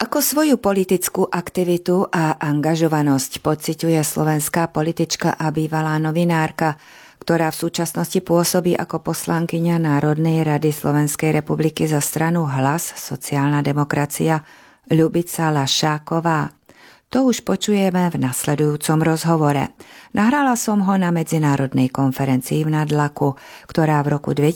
Ako svoju politickú aktivitu a angažovanosť pociťuje slovenská politička a bývalá novinárka, ktorá v súčasnosti pôsobí ako poslankyňa Národnej rady Slovenskej republiky za stranu Hlas, sociálna demokracia, Ľubica Lašáková? To už počujeme v nasledujúcom rozhovore. Nahrala som ho na medzinárodnej konferencii v Nadlaku, ktorá v roku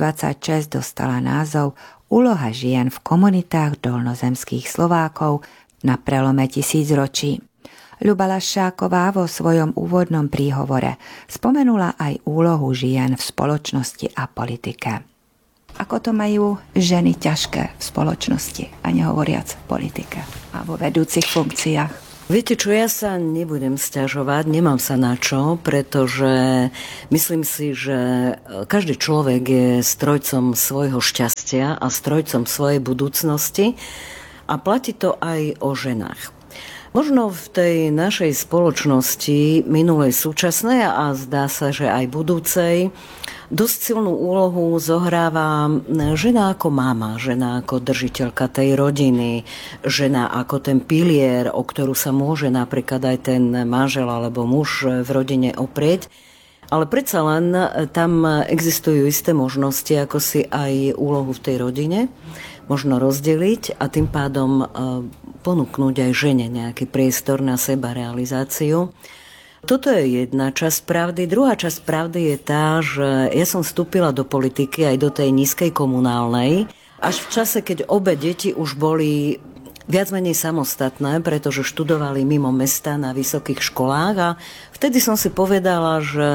2026 dostala názov Úloha žien v komunitách dolnozemských Slovákov na prelome tisícročí. Ľuba Lašáková vo svojom úvodnom príhovore spomenula aj úlohu žien v spoločnosti a politike. Ako to majú ženy ťažké v spoločnosti, a nehovoriac v politike a vo vedúcich funkciách? Viete čo, ja sa nebudem sťažovať, nemám sa na čo, pretože myslím si, že každý človek je strojcom svojho šťastia a strojcom svojej budúcnosti a platí to aj o ženách. Možno v tej našej spoločnosti, minulej, súčasnej a zdá sa, že aj budúcej, dosť silnú úlohu zohráva žena ako mama, žena ako držiteľka tej rodiny, žena ako ten pilier, o ktorú sa môže napríklad aj ten manžel alebo muž v rodine oprieť. Ale predsa len tam existujú isté možnosti, ako si aj úlohu v tej rodine možno rozdeliť a tým pádom ponúknuť aj žene nejaký priestor na sebarealizáciu. Toto je jedna časť pravdy. Druhá časť pravdy je tá, že ja som vstúpila do politiky aj do tej nízkej komunálnej, až v čase, keď obe deti už boli viac menej samostatné, pretože študovali mimo mesta na vysokých školách a vtedy som si povedala, že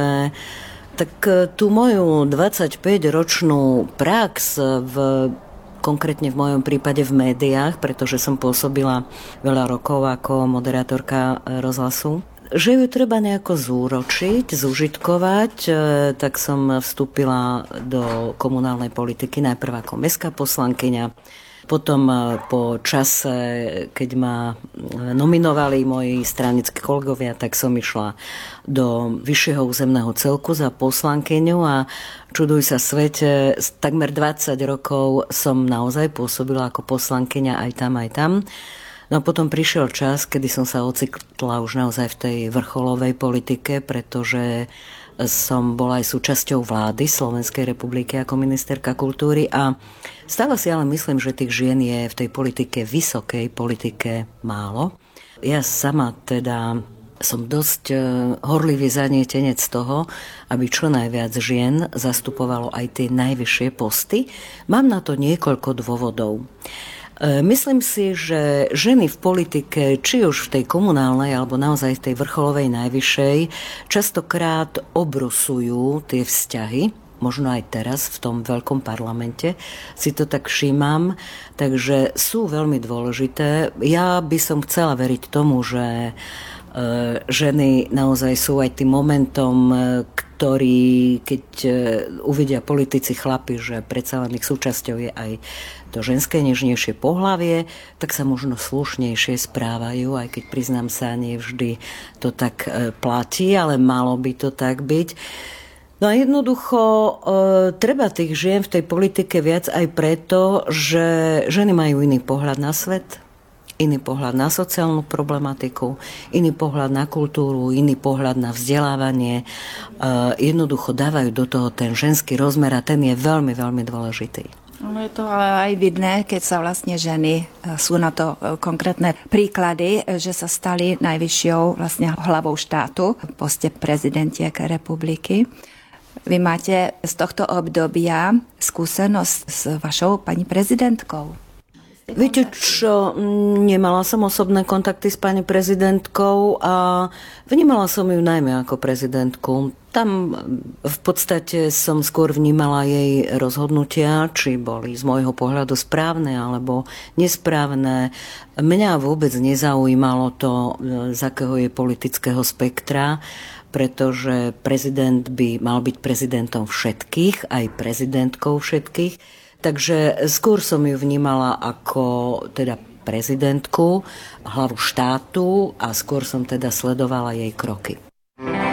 tak tú moju 25-ročnú prax konkrétne v mojom prípade v médiách, pretože som pôsobila veľa rokov ako moderátorka rozhlasu, že ju treba nejako zúročiť, zúžitkovať, tak som vstúpila do komunálnej politiky najprv ako mestská poslankyňa. Potom po čase, keď ma nominovali moji stranickí kolegovia, tak som išla do vyššieho územného celku za poslankyňu a čuduj sa svete, takmer 20 rokov som naozaj pôsobila ako poslankyňa aj tam, aj tam. No a potom prišiel čas, kedy som sa ocitla už naozaj v tej vrcholovej politike, pretože som bola aj súčasťou vlády Slovenskej republiky ako ministerka kultúry a stále si ale myslím, že tých žien je v tej politike, vysokej politike málo. Ja sama teda som dosť horlivý zanietenec toho, aby čo najviac žien zastupovalo aj tie najvyššie posty. Mám na to niekoľko dôvodov. Myslím si, že ženy v politike, či už v tej komunálnej alebo naozaj v tej vrcholovej najvyššej, častokrát obrusujú tie vzťahy, možno aj teraz v tom veľkom parlamente si to tak všímam, takže sú veľmi dôležité. Ja by som chcela veriť tomu, že ženy naozaj sú aj tým momentom, ktorý, keď uvidia politici chlapi, že predsa len ich súčasťou je aj to ženské nežnejšie pohlavie, tak sa možno slušnejšie správajú, aj keď priznám sa, nie vždy to tak platí, ale malo by to tak byť. No a jednoducho treba tých žien v tej politike viac aj preto, že ženy majú iný pohľad na svet, iný pohľad na sociálnu problematiku, iný pohľad na kultúru, iný pohľad na vzdelávanie. Jednoducho dávajú do toho ten ženský rozmer a ten je veľmi, veľmi dôležitý. No je to ale aj vidné, keď sa vlastne ženy, sú na to konkrétne príklady, že sa stali najvyššou vlastne hlavou štátu v poste prezidentiek republiky. Vy máte z tohto obdobia skúsenosť s vašou pani prezidentkou? Viete čo, nemala som osobné kontakty s pani prezidentkou a vnímala som ju najmä ako prezidentku. Tam v podstate som skôr vnímala jej rozhodnutia, či boli z môjho pohľadu správne alebo nesprávne. Mňa vôbec nezaujímalo to, z akého je politického spektra, pretože prezident by mal byť prezidentom všetkých, aj prezidentkou všetkých. Takže skôr som ju vnímala ako teda prezidentku, hlavu štátu a skôr som teda sledovala jej kroky.